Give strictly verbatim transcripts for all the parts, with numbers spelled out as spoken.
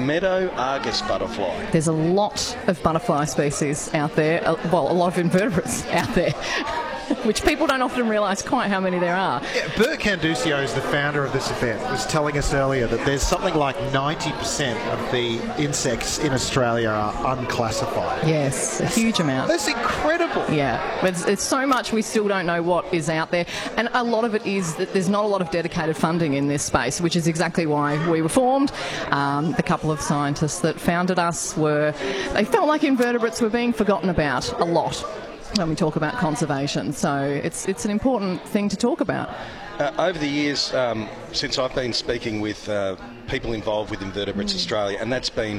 meadow Argus butterfly. There's a lot of butterfly species out there, uh, well, a lot of invertebrates out there, which people don't often realise quite how many there are. Yeah, Bert Canduccio is the founder of this event, was telling us earlier that there's something like ninety percent of the insects in Australia are unclassified. Yes, a huge amount. That's incredible. Yeah, it's, it's so much we still don't know what is out there, and a lot of it is that there's not a lot of dedicated funding in this space, which is exactly why we were formed. Um, the couple of scientists that founded us were, they felt like invertebrates were being forgotten about a lot when we talk about conservation, so it's it's an important thing to talk about. Uh, over the years, um, since I've been speaking with uh, people involved with Invertebrates mm. Australia, and that's been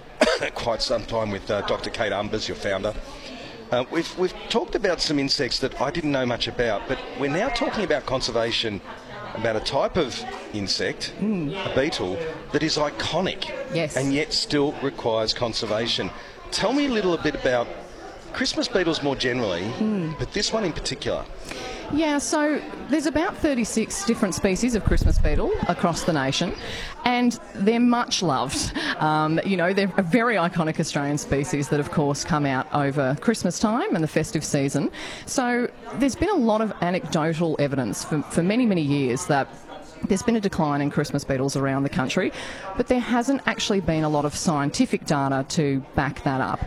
quite some time with uh, Doctor Kate Umbers, your founder, uh, we've, we've talked about some insects that I didn't know much about, but we're now talking about conservation, about a type of insect, mm. a beetle, that is iconic yes. and yet still requires conservation. Tell me a little bit about Christmas beetles more generally, mm. but this one in particular. Yeah, so there's about thirty-six different species of Christmas beetle across the nation, and they're much loved. Um, you know, they're a very iconic Australian species that, of course, come out over Christmas time and the festive season. So there's been a lot of anecdotal evidence for, for many, many years that there's been a decline in Christmas beetles around the country, but there hasn't actually been a lot of scientific data to back that up.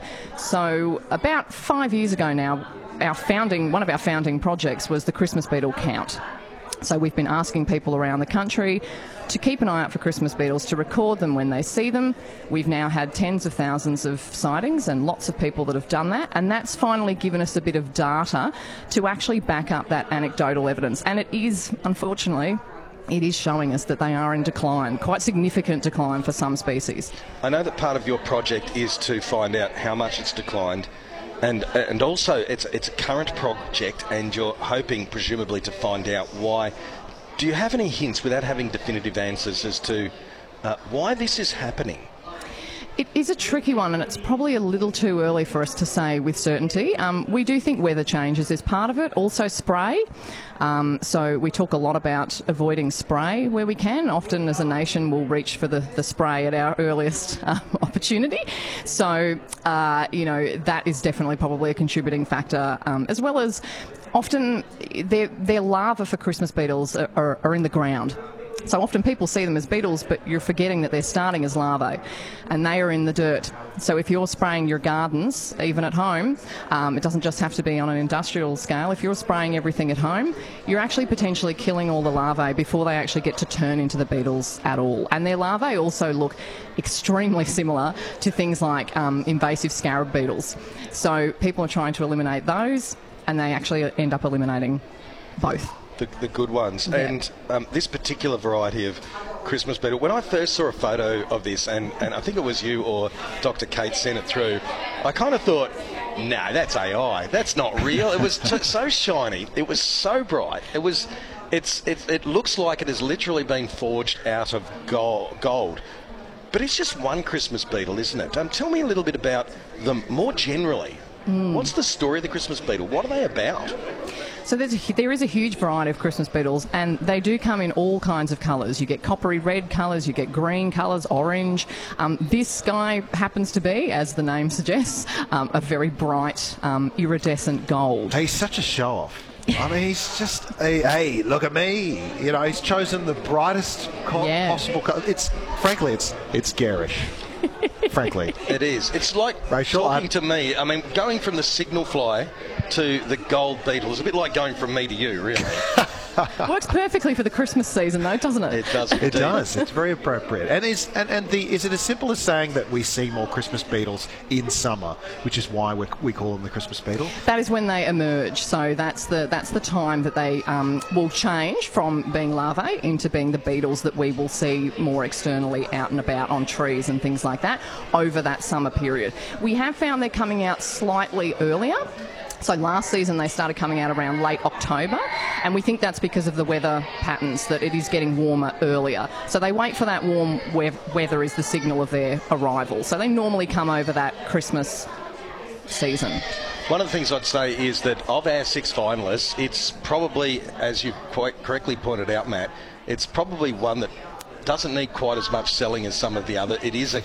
So about five years ago now, our founding, one of our founding projects was the Christmas beetle count. So we've been asking people around the country to keep an eye out for Christmas beetles, to record them when they see them. We've now had tens of thousands of sightings and lots of people that have done that, and that's finally given us a bit of data to actually back up that anecdotal evidence. And it is, unfortunately, it is showing us that they are in decline, quite significant decline for some species. I know that part of your project is to find out how much it's declined, and and also it's it's a current project, and you're hoping presumably to find out why. Do you have any hints, without having definitive answers, as to uh, why this is happening? It is a tricky one, and it's probably a little too early for us to say with certainty. Um, we do think weather changes is part of it, also spray. Um, so we talk a lot about avoiding spray where we can. Often as a nation we'll reach for the, the spray at our earliest um, opportunity. So, uh, you know, that is definitely probably a contributing factor, um, as well as often their, their larvae for Christmas beetles are, are, are in the ground. So often people see them as beetles, but you're forgetting that they're starting as larvae, and they are in the dirt. So if you're spraying your gardens, even at home, um, it doesn't just have to be on an industrial scale. If you're spraying everything at home, you're actually potentially killing all the larvae before they actually get to turn into the beetles at all. And their larvae also look extremely similar to things like um, invasive scarab beetles. So people are trying to eliminate those, and they actually end up eliminating both. The, the good ones. Yeah. And um, this particular variety of Christmas beetle, when I first saw a photo of this, and, and I think it was you or Doctor Kate sent it through, I kind of thought, no, that's A I. That's not real. It was t- so shiny. It was so bright. It was. It's. It, it looks like it has literally been forged out of gold. gold. But it's just one Christmas beetle, isn't it? Um, tell me a little bit about them more generally. Mm. What's the story of the Christmas beetle? What are they about? So there's a, there is a huge variety of Christmas beetles, and they do come in all kinds of colours. You get coppery red colours, you get green colours, orange. Um, this guy happens to be, as the name suggests, um, a very bright, um, iridescent gold. He's such a show-off. I mean, he's just, hey, hey, look at me. You know, he's chosen the brightest co- yeah. possible colour. It's, frankly, it's it's garish. Frankly. It is. It's like Rachel, talking I'm... to me. I mean, going from the signal fly to the gold beetle is a bit like going from me to you, really. Works perfectly for the Christmas season, though, doesn't it? It does. It does. It's very appropriate. And is and, and the is it as simple as saying that we see more Christmas beetles in summer, which is why we we call them the Christmas beetle? That is when they emerge. So that's the that's the time that they um, will change from being larvae into being the beetles that we will see more externally out and about on trees and things like that over that summer period. We have found they're coming out slightly earlier. So last season they started coming out around late October, and we think that's because of the weather patterns, that it is getting warmer earlier. So they wait for that warm we- weather is the signal of their arrival. So they normally come over that Christmas season. One of the things I'd say is that of our six finalists, it's probably, as you quite correctly pointed out, Matt, it's probably one that doesn't need quite as much selling as some of the other. It is a